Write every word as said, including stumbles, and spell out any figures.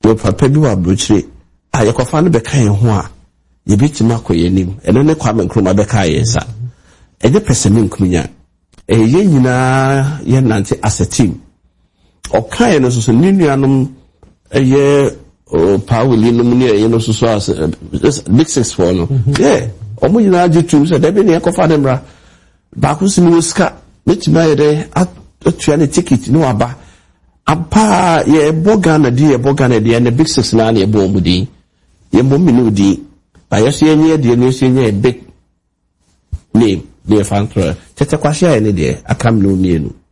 we papa bi wa brochire a yekofa no beka ye ho a ye bitima koyenim eno ne Kwame Nkrumah beka ye sa eje pesemi nkunya e ye nyina ye nante as a team okaye no so ninuanom eye o Pauli no mu ne ye no so as big six for no yeah omo nyina ajitu so da be ne yekofa ne mra ba ku simi oska metima ye de atua ne ticket no aba apa ye bogana di ye bogana di and the big six na ye bo mudi ye bo minu di ba ye so ye de no so ye big name de fantra tete kwahia ye ne de akam no mienu